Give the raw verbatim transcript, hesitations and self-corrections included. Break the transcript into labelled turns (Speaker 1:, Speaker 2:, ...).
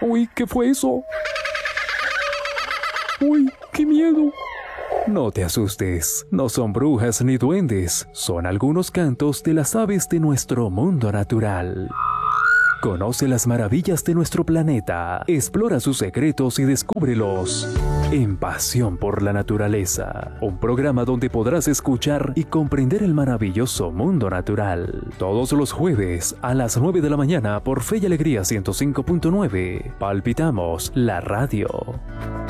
Speaker 1: Uy, ¿qué fue eso? Uy, qué miedo. No te asustes, no son brujas ni duendes, son algunos cantos de las aves de nuestro mundo natural. Conoce las maravillas de nuestro planeta, explora sus secretos y descúbrelos en Pasión por la Naturaleza, un programa donde podrás escuchar y comprender el maravilloso mundo natural. Todos los jueves a las nueve de la mañana por Fe y Alegría ciento cinco punto nueve. Palpitamos la radio.